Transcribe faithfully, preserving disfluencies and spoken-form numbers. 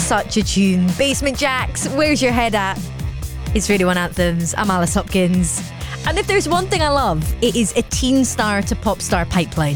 such a tune. Basement Jaxx, Where's Your Head At? It's Radio one Anthems. I'm Alice Hopkins. And if there's one thing I love, it is a teen star to pop star pipeline.